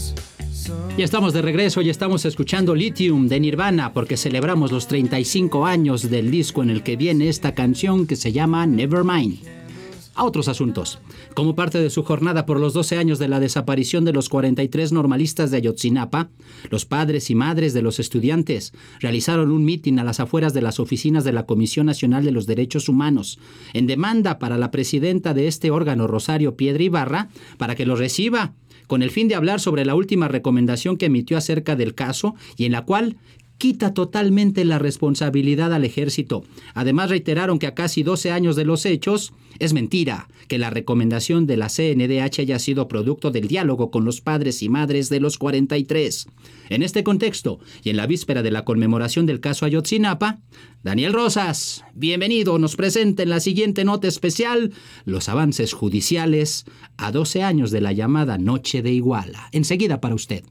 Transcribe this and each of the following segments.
Ya estamos de regreso y estamos escuchando Lithium de Nirvana porque celebramos los 35 años del disco en el que viene esta canción que se llama Nevermind. A otros asuntos. Como parte de su jornada por los 12 años de la desaparición de los 43 normalistas de Ayotzinapa, los padres y madres de los estudiantes realizaron un mitin a las afueras de las oficinas de la Comisión Nacional de los Derechos Humanos, en demanda para la presidenta de este órgano, Rosario Piedra Ibarra, para que los reciba, con el fin de hablar sobre la última recomendación que emitió acerca del caso y en la cual quita totalmente la responsabilidad al ejército. Además, reiteraron que a casi 12 años de los hechos, es mentira que la recomendación de la CNDH haya sido producto del diálogo con los padres y madres de los 43. En este contexto, y en la víspera de la conmemoración del caso Ayotzinapa, Daniel Rosas, bienvenido, nos presenta en la siguiente nota especial los avances judiciales a 12 años de la llamada Noche de Iguala. Enseguida para usted.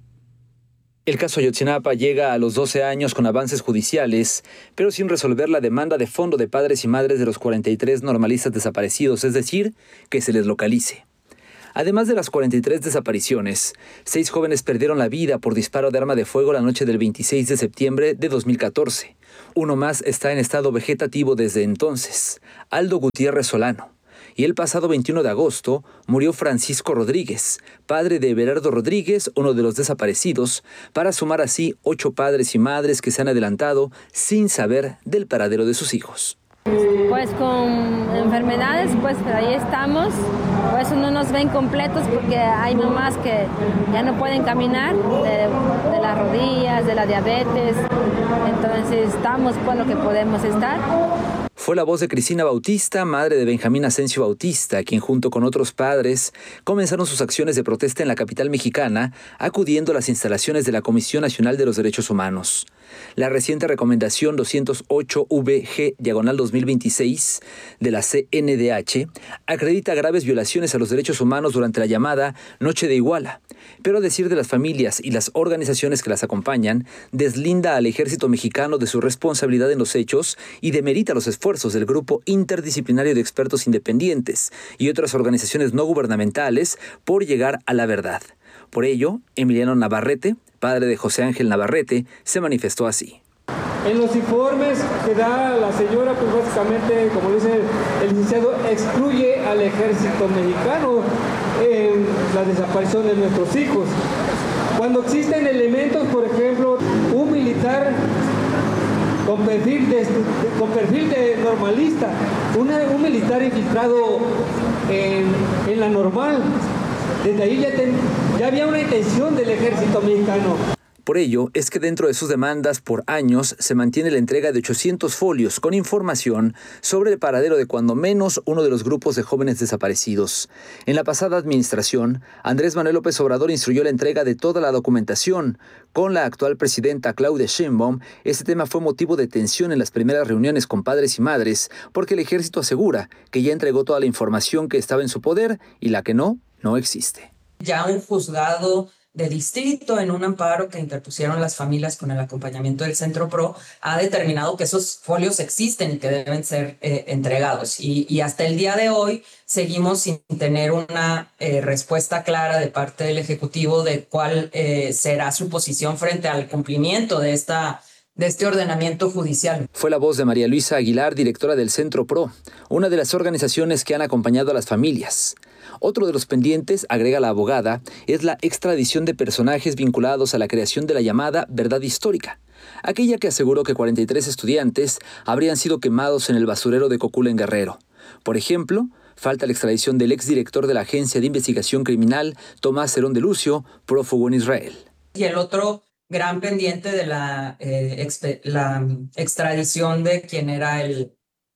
El caso Ayotzinapa llega a los 12 años con avances judiciales, pero sin resolver la demanda de fondo de padres y madres de los 43 normalistas desaparecidos, es decir, que se les localice. Además de las 43 desapariciones, 6 jóvenes perdieron la vida por disparo de arma de fuego la noche del 26 de septiembre de 2014. Uno más está en estado vegetativo desde entonces, Aldo Gutiérrez Solano. Y el pasado 21 de agosto murió Francisco Rodríguez, padre de Everardo Rodríguez, uno de los desaparecidos, para sumar así 8 padres y madres que se han adelantado sin saber del paradero de sus hijos. Pues con enfermedades, pues ahí estamos, pues no nos ven completos porque hay mamás que ya no pueden caminar de las rodillas, de la diabetes, entonces estamos por lo que podemos estar. Fue la voz de Cristina Bautista, madre de Benjamín Asensio Bautista, quien junto con otros padres comenzaron sus acciones de protesta en la capital mexicana, acudiendo a las instalaciones de la Comisión Nacional de los Derechos Humanos. La reciente recomendación 208-VG/2026 de la CNDH acredita graves violaciones a los derechos humanos durante la llamada Noche de Iguala, pero a decir de las familias y las organizaciones que las acompañan, deslinda al ejército mexicano de su responsabilidad en los hechos y demerita los esfuerzos del Grupo Interdisciplinario de Expertos Independientes y otras organizaciones no gubernamentales por llegar a la verdad. Por ello, Emiliano Navarrete, padre de José Ángel Navarrete, se manifestó así. En los informes que da la señora, pues básicamente, como dice el licenciado, excluye al ejército mexicano en la desaparición de nuestros hijos. Cuando existen elementos, por ejemplo, un militar con perfil de normalista, un militar infiltrado en la normal, desde ahí ya había una intención del ejército mexicano. Por ello, es que dentro de sus demandas por años se mantiene la entrega de 800 folios con información sobre el paradero de cuando menos uno de los grupos de jóvenes desaparecidos. En la pasada administración, Andrés Manuel López Obrador instruyó la entrega de toda la documentación. Con la actual presidenta Claudia Sheinbaum, este tema fue motivo de tensión en las primeras reuniones con padres y madres, porque el ejército asegura que ya entregó toda la información que estaba en su poder y la que no existe. Ya un juzgado de distrito en un amparo que interpusieron las familias con el acompañamiento del Centro PRO ha determinado que esos folios existen y que deben ser entregados. Y hasta el día de hoy seguimos sin tener una respuesta clara de parte del Ejecutivo de cuál será su posición frente al cumplimiento de este ordenamiento judicial. Fue la voz de María Luisa Aguilar, directora del Centro PRO, una de las organizaciones que han acompañado a las familias. Otro de los pendientes, agrega la abogada, es la extradición de personajes vinculados a la creación de la llamada verdad histórica, aquella que aseguró que 43 estudiantes habrían sido quemados en el basurero de Cocula en Guerrero. Por ejemplo, falta la extradición del exdirector de la Agencia de Investigación Criminal, Tomás Herón de Lucio, prófugo en Israel. Y el otro gran pendiente de la extradición de quien era el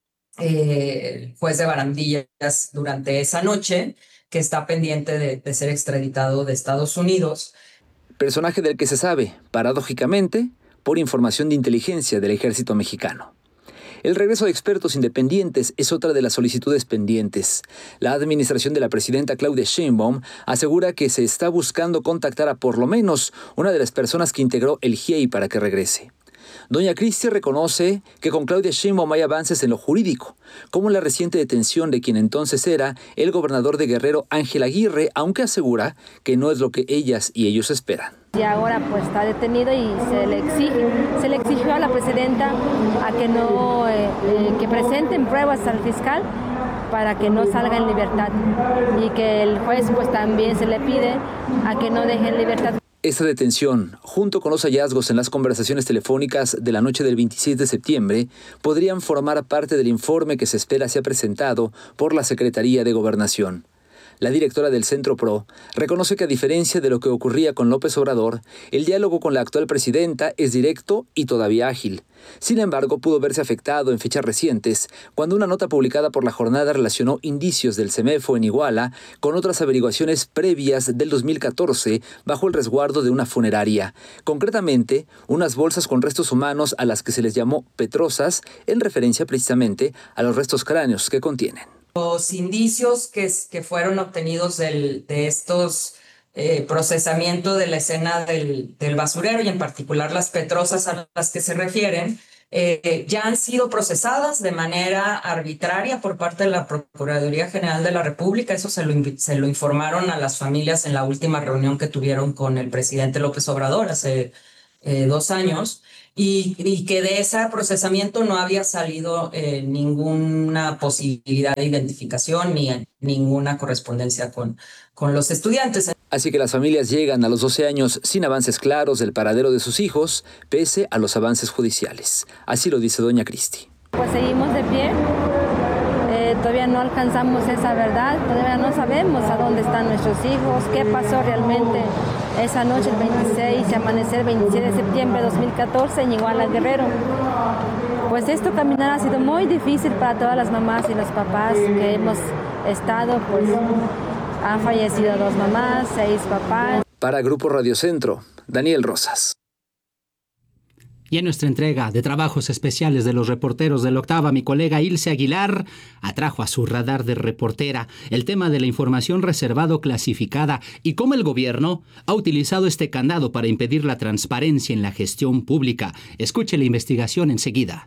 juez de Barandillas durante esa noche, que está pendiente de ser extraditado de Estados Unidos. Personaje del que se sabe, paradójicamente, por información de inteligencia del ejército mexicano. El regreso de expertos independientes es otra de las solicitudes pendientes. La administración de la presidenta Claudia Sheinbaum asegura que se está buscando contactar a por lo menos una de las personas que integró el GIEI para que regrese. Doña Cristi reconoce que con Claudia Sheinbaum hay avances en lo jurídico, como la reciente detención de quien entonces era el gobernador de Guerrero, Ángel Aguirre, aunque asegura que no es lo que ellas y ellos esperan. Y ahora pues está detenido y se le exigió a la presidenta a que no que presenten pruebas al fiscal para que no salga en libertad, y que el juez pues también se le pide a que no deje en libertad. Esta detención, junto con los hallazgos en las conversaciones telefónicas de la noche del 26 de septiembre, podrían formar parte del informe que se espera sea presentado por la Secretaría de Gobernación. La directora del Centro PRO reconoce que a diferencia de lo que ocurría con López Obrador, el diálogo con la actual presidenta es directo y todavía ágil. Sin embargo, pudo verse afectado en fechas recientes, cuando una nota publicada por La Jornada relacionó indicios del CEMEFO en Iguala con otras averiguaciones previas del 2014 bajo el resguardo de una funeraria. Concretamente, unas bolsas con restos humanos a las que se les llamó petrosas, en referencia precisamente a los restos cráneos que contienen. Los indicios que fueron obtenidos de estos procesamiento de la escena del basurero, y en particular las petrosas a las que se refieren, ya han sido procesadas de manera arbitraria por parte de la Procuraduría General de la República. Eso se lo informaron a las familias en la última reunión que tuvieron con el presidente López Obrador hace 2 años. Y que de ese procesamiento no había salido ninguna posibilidad de identificación ni ninguna correspondencia con los estudiantes. Así que las familias llegan a los 12 años sin avances claros del paradero de sus hijos, pese a los avances judiciales. Así lo dice doña Cristi. Pues seguimos de pie. Todavía no alcanzamos esa verdad, todavía no sabemos a dónde están nuestros hijos, qué pasó realmente esa noche, el 26 y amanecer el 27 de septiembre de 2014 en Iguala, Guerrero. Pues esto caminar ha sido muy difícil para todas las mamás y los papás que hemos estado, pues han fallecido 2 mamás, 6 papás. Para Grupo Radio Centro, Daniel Rosas. Y en nuestra entrega de trabajos especiales de los reporteros de la Octava, mi colega Ilse Aguilar atrajo a su radar de reportera el tema de la información reservada o clasificada y cómo el gobierno ha utilizado este candado para impedir la transparencia en la gestión pública. Escuche la investigación enseguida.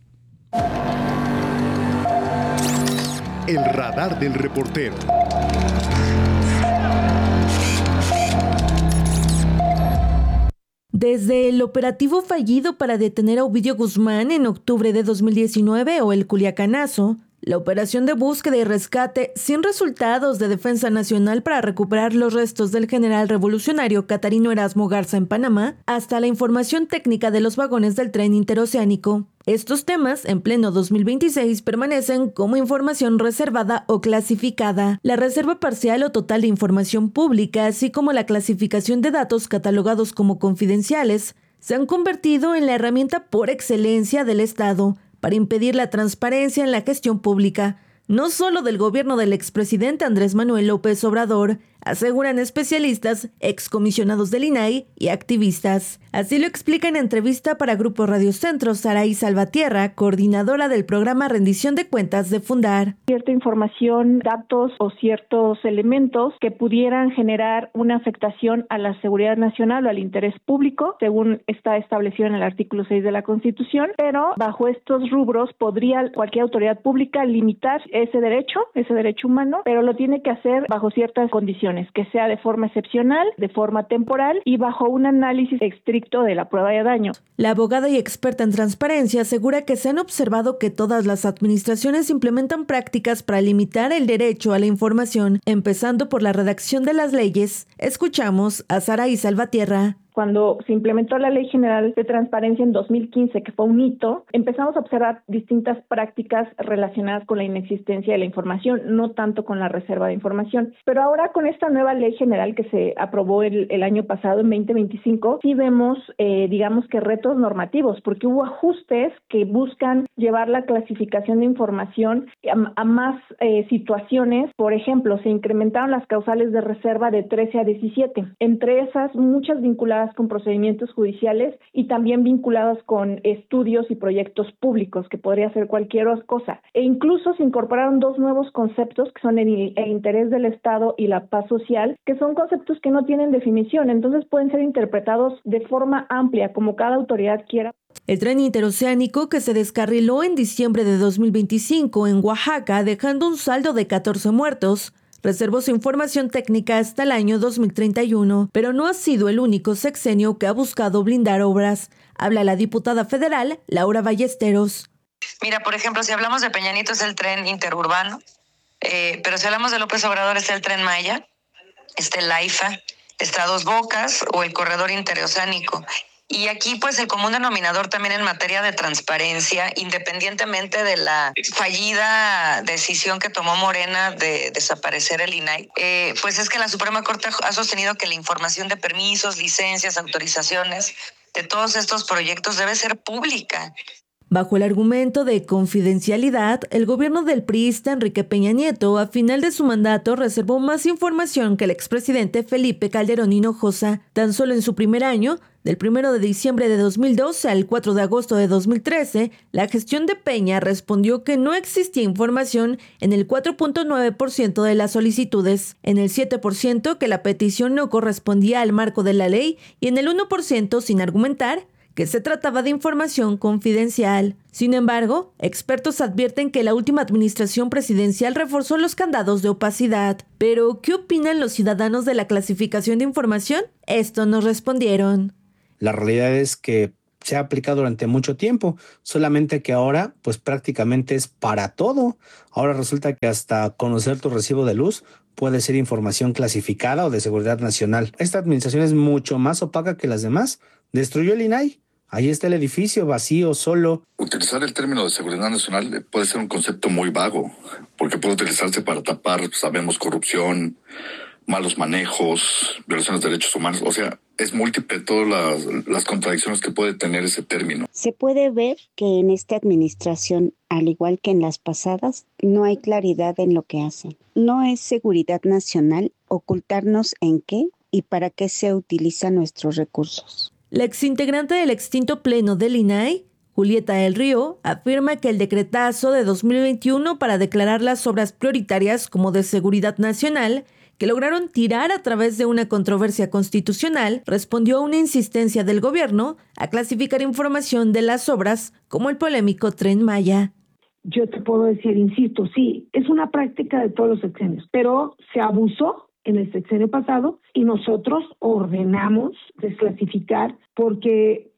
El radar del reportero. Desde el operativo fallido para detener a Ovidio Guzmán en octubre de 2019 o el Culiacanazo, la operación de búsqueda y rescate sin resultados de Defensa Nacional para recuperar los restos del general revolucionario Catarino Erasmo Garza en Panamá, hasta la información técnica de los vagones del tren interoceánico. Estos temas, en pleno 2026, permanecen como información reservada o clasificada. La reserva parcial o total de información pública, así como la clasificación de datos catalogados como confidenciales, se han convertido en la herramienta por excelencia del Estado para impedir la transparencia en la gestión pública, no solo del gobierno del expresidente Andrés Manuel López Obrador, aseguran especialistas, excomisionados del INAI y activistas. Así lo explica en entrevista para Grupo Radio Centro Saraí Salvatierra, coordinadora del programa Rendición de Cuentas de Fundar. Cierta información, datos o ciertos elementos que pudieran generar una afectación a la seguridad nacional o al interés público, según está establecido en el artículo 6 de la Constitución, pero bajo estos rubros podría cualquier autoridad pública limitar ese derecho humano, pero lo tiene que hacer bajo ciertas condiciones, que sea de forma excepcional, de forma temporal y bajo un análisis estricto de la prueba de daño. La abogada y experta en transparencia asegura que se han observado que todas las administraciones implementan prácticas para limitar el derecho a la información, empezando por la redacción de las leyes. Escuchamos a Saraí Salvatierra. Cuando se implementó la Ley General de Transparencia en 2015, que fue un hito, empezamos a observar distintas prácticas relacionadas con la inexistencia de la información, no tanto con la reserva de información. Pero ahora con esta nueva Ley General que se aprobó el año pasado, en 2025, sí vemos, digamos que retos normativos, porque hubo ajustes que buscan llevar la clasificación de información a más situaciones. Por ejemplo, se incrementaron las causales de reserva de 13 a 17. Entre esas, muchas vinculadas con procedimientos judiciales y también vinculados con estudios y proyectos públicos, que podría ser cualquier cosa. E incluso se incorporaron 2 nuevos conceptos que son el interés del Estado y la paz social, que son conceptos que no tienen definición, entonces pueden ser interpretados de forma amplia, como cada autoridad quiera. El tren interoceánico que se descarriló en diciembre de 2025 en Oaxaca, dejando un saldo de 14 muertos, reservó su información técnica hasta el año 2031, pero no ha sido el único sexenio que ha buscado blindar obras. Habla la diputada federal Laura Ballesteros. Mira, por ejemplo, si hablamos de Peña Nieto es el tren interurbano, pero si hablamos de López Obrador es el tren Maya, el AIFA, está Dos Bocas o el corredor interoceánico. Y aquí, pues, el común denominador también en materia de transparencia, independientemente de la fallida decisión que tomó Morena de desaparecer el INAI, pues es que la Suprema Corte ha sostenido que la información de permisos, licencias, autorizaciones de todos estos proyectos debe ser pública. Bajo el argumento de confidencialidad, el gobierno del priista Enrique Peña Nieto, a final de su mandato, reservó más información que el expresidente Felipe Calderón Hinojosa. Tan solo en su primer año, del 1 de diciembre de 2012 al 4 de agosto de 2013, la gestión de Peña respondió que no existía información en el 4.9% de las solicitudes, en el 7% que la petición no correspondía al marco de la ley y en el 1% sin argumentar que se trataba de información confidencial. Sin embargo, expertos advierten que la última administración presidencial reforzó los candados de opacidad. Pero, ¿qué opinan los ciudadanos de la clasificación de información? Esto nos respondieron. La realidad es que se ha aplicado durante mucho tiempo, solamente que ahora pues prácticamente es para todo. Ahora resulta que hasta conocer tu recibo de luz puede ser información clasificada o de seguridad nacional. Esta administración es mucho más opaca que las demás. Destruyó el INAI. Ahí está el edificio vacío, solo. Utilizar el término de seguridad nacional puede ser un concepto muy vago, porque puede utilizarse para tapar, sabemos, corrupción, malos manejos, violaciones de derechos humanos. O sea, es múltiple todas las contradicciones que puede tener ese término. Se puede ver que en esta administración, al igual que en las pasadas, no hay claridad en lo que hacen. No es seguridad nacional ocultarnos en qué y para qué se utilizan nuestros recursos. La exintegrante del extinto pleno del INAI, Julieta del Río, afirma que el decretazo de 2021 para declarar las obras prioritarias como de seguridad nacional, que lograron tirar a través de una controversia constitucional, respondió a una insistencia del gobierno a clasificar información de las obras como el polémico Tren Maya. Yo te puedo decir, insisto, sí, es una práctica de todos los sexenios, pero se abusó en el sexenio pasado y nosotros ordenamos desclasificar porque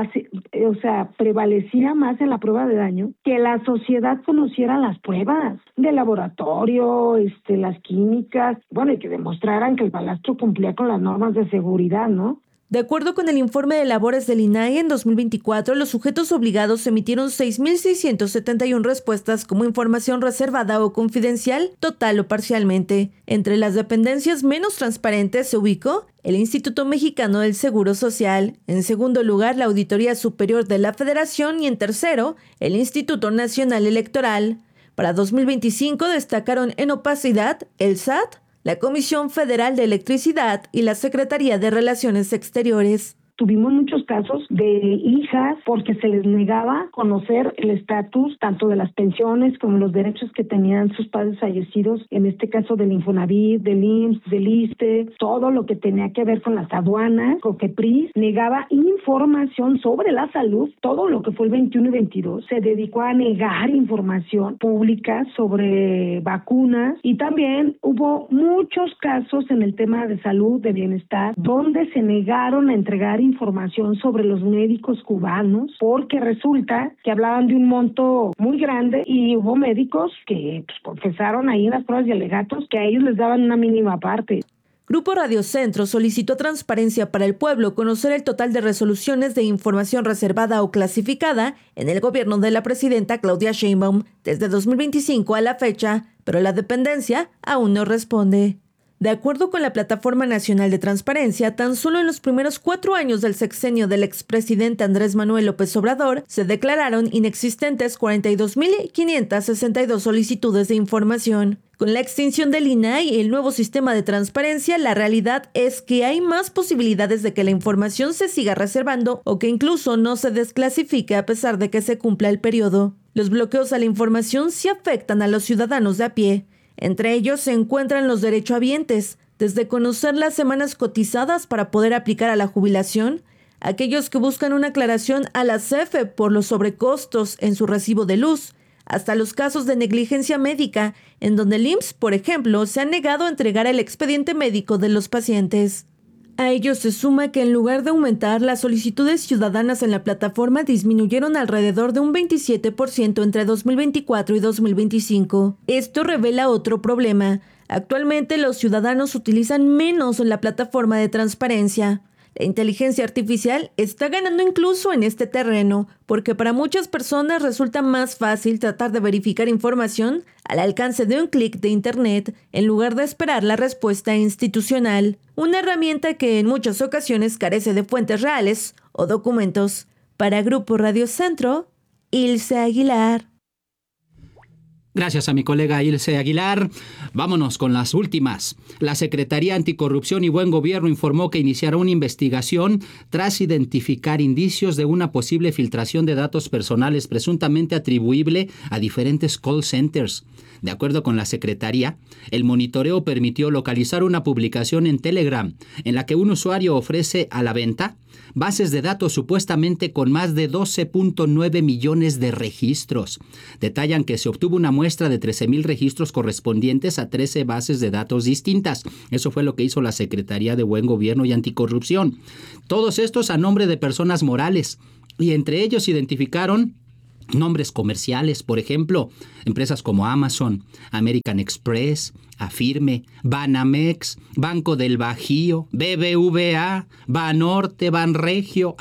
prevalecía más en la prueba de daño que la sociedad conociera las pruebas de laboratorio, las químicas, y que demostraran que el balastro cumplía con las normas de seguridad, ¿no? De acuerdo con el informe de labores del INAI, en 2024, los sujetos obligados emitieron 6.671 respuestas como información reservada o confidencial, total o parcialmente. Entre las dependencias menos transparentes se ubicó el Instituto Mexicano del Seguro Social, en segundo lugar la Auditoría Superior de la Federación y en tercero el Instituto Nacional Electoral. Para 2025 destacaron en opacidad el SAT, la Comisión Federal de Electricidad y la Secretaría de Relaciones Exteriores. Tuvimos muchos casos de hijas porque se les negaba conocer el estatus tanto de las pensiones como los derechos que tenían sus padres fallecidos, en este caso del Infonavit, del IMSS, del ISSSTE, todo lo que tenía que ver con las aduanas. COFEPRIS negaba información sobre la salud, todo lo que fue el 21 y 22. Se dedicó a negar información pública sobre vacunas y también hubo muchos casos en el tema de salud, de bienestar, donde se negaron a entregar información sobre los médicos cubanos porque resulta que hablaban de un monto muy grande y hubo médicos que confesaron ahí en las pruebas y alegatos que a ellos les daban una mínima parte. Grupo Radio Centro solicitó a Transparencia para el Pueblo conocer el total de resoluciones de información reservada o clasificada en el gobierno de la presidenta Claudia Sheinbaum desde 2025 a la fecha, pero la dependencia aún no responde. De acuerdo con la Plataforma Nacional de Transparencia, tan solo en los primeros 4 años del sexenio del expresidente Andrés Manuel López Obrador, se declararon inexistentes 42.562 solicitudes de información. Con la extinción del INAI y el nuevo sistema de transparencia, la realidad es que hay más posibilidades de que la información se siga reservando o que incluso no se desclasifique a pesar de que se cumpla el periodo. Los bloqueos a la información sí afectan a los ciudadanos de a pie. Entre ellos se encuentran los derechohabientes, desde conocer las semanas cotizadas para poder aplicar a la jubilación, aquellos que buscan una aclaración a la CFE por los sobrecostos en su recibo de luz, hasta los casos de negligencia médica, en donde el IMSS, por ejemplo, se ha negado a entregar el expediente médico de los pacientes. A ello se suma que en lugar de aumentar, las solicitudes ciudadanas en la plataforma disminuyeron alrededor de un 27% entre 2024 y 2025. Esto revela otro problema. Actualmente los ciudadanos utilizan menos la plataforma de transparencia. La inteligencia artificial está ganando incluso en este terreno, porque para muchas personas resulta más fácil tratar de verificar información al alcance de un clic de Internet en lugar de esperar la respuesta institucional, una herramienta que en muchas ocasiones carece de fuentes reales o documentos. Para Grupo Radio Centro, Ilse Aguilar. Gracias a mi colega Ilse Aguilar. Vámonos con las últimas. La Secretaría Anticorrupción y Buen Gobierno informó que iniciará una investigación tras identificar indicios de una posible filtración de datos personales presuntamente atribuible a diferentes call centers. De acuerdo con la Secretaría, el monitoreo permitió localizar una publicación en Telegram en la que un usuario ofrece a la venta bases de datos supuestamente con más de 12.9 millones de registros. Detallan que se obtuvo una muestra de 13,000 registros correspondientes a 13 bases de datos distintas. Eso fue lo que hizo la Secretaría de Buen Gobierno y Anticorrupción. Todos estos a nombre de personas morales. Y entre ellos identificaron nombres comerciales, por ejemplo, empresas como Amazon, American Express, Afirme, Banamex, Banco del Bajío, BBVA, Banorte, Banregio,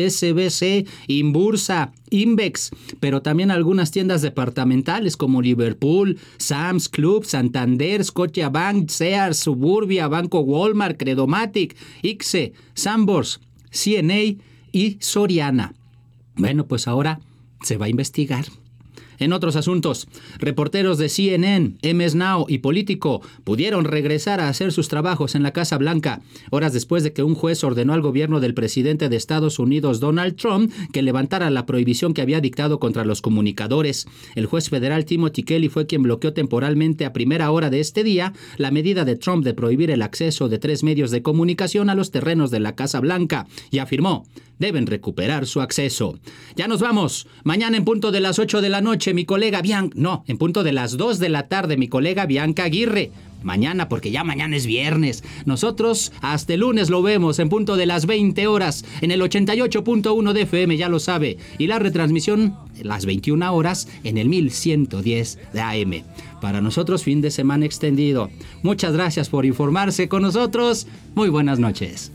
HSBC, Inbursa, Invex, pero también algunas tiendas departamentales como Liverpool, Sam's Club, Santander, Scotiabank, Sears, Suburbia, Banco Walmart, Credomatic, ICSE, Sambors, CNA y Soriana. Bueno, pues ahora se va a investigar. En otros asuntos, reporteros de CNN, MS Now y Político pudieron regresar a hacer sus trabajos en la Casa Blanca, horas después de que un juez ordenó al gobierno del presidente de Estados Unidos, Donald Trump, que levantara la prohibición que había dictado contra los comunicadores. El juez federal Timothy Kelly fue quien bloqueó temporalmente a primera hora de este día la medida de Trump de prohibir el acceso de 3 medios de comunicación a los terrenos de la Casa Blanca y afirmó: deben recuperar su acceso. Ya nos vamos. Mañana en punto de las 8 de la noche, mi colega en punto de las 2 de la tarde, mi colega Bianca Aguirre. Mañana, porque ya mañana es viernes. Nosotros hasta el lunes lo vemos en punto de las 20 horas en el 88.1 de FM, ya lo sabe. Y la retransmisión las 21 horas en el 1110 de AM. Para nosotros, fin de semana extendido. Muchas gracias por informarse con nosotros. Muy buenas noches.